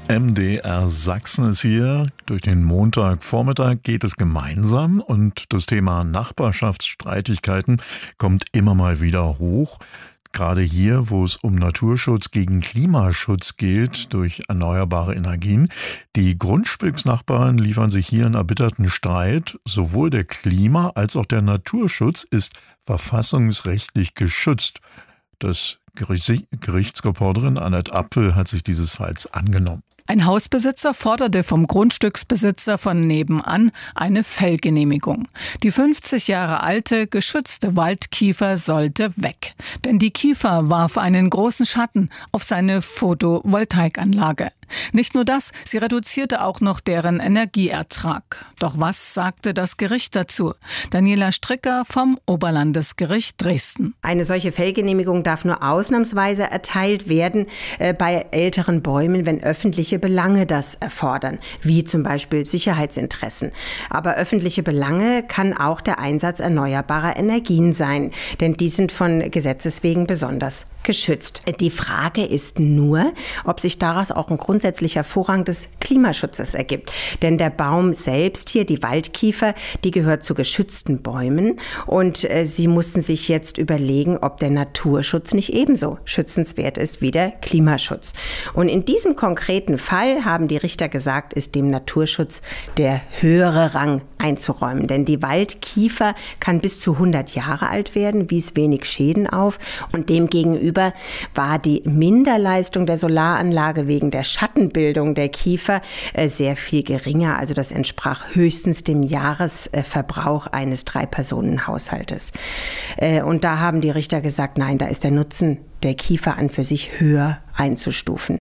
MDR Sachsen ist hier. Durch den Montagvormittag geht es gemeinsam und das Thema Nachbarschaftsstreitigkeiten kommt immer mal wieder hoch. Gerade hier, wo es um Naturschutz gegen Klimaschutz geht durch erneuerbare Energien. Die Grundstücksnachbarn liefern sich hier einen erbitterten Streit. Sowohl der Klima- als auch der Naturschutz ist verfassungsrechtlich geschützt. Das Gerichtsreporterin Annette Apfel hat sich dieses Falls angenommen. Ein Hausbesitzer forderte vom Grundstücksbesitzer von nebenan eine Fällgenehmigung. Die 50 Jahre alte, geschützte Waldkiefer sollte weg. Denn die Kiefer warf einen großen Schatten auf seine Photovoltaikanlage. Nicht nur das, sie reduzierte auch noch deren Energieertrag. Doch was sagte das Gericht dazu? Daniela Stricker vom Oberlandesgericht Dresden. Eine solche Fällgenehmigung darf nur ausnahmsweise erteilt werden bei älteren Bäumen, wenn öffentliche Belange das erfordern, wie zum Beispiel Sicherheitsinteressen. Aber öffentliche Belange kann auch der Einsatz erneuerbarer Energien sein, denn die sind von Gesetzes wegen besonders geschützt. Die Frage ist nur, ob sich daraus auch ein grundsätzlicher Vorrang des Klimaschutzes ergibt. Denn der Baum selbst hier, die Waldkiefer, die gehört zu geschützten Bäumen und sie mussten sich jetzt überlegen, ob der Naturschutz nicht ebenso schützenswert ist wie der Klimaschutz. Und in diesem konkreten Fall haben die Richter gesagt, ist dem Naturschutz der höhere Rang einzuräumen. Denn die Waldkiefer kann bis zu 100 Jahre alt werden, wies wenig Schäden auf und demgegenüber war die Minderleistung der Solaranlage wegen der Schattenbildung der Kiefer sehr viel geringer. Also das entsprach höchstens dem Jahresverbrauch eines 3-Personen-Haushaltes. Und da haben die Richter gesagt, nein, da ist der Nutzen der Kiefer an für sich höher einzustufen.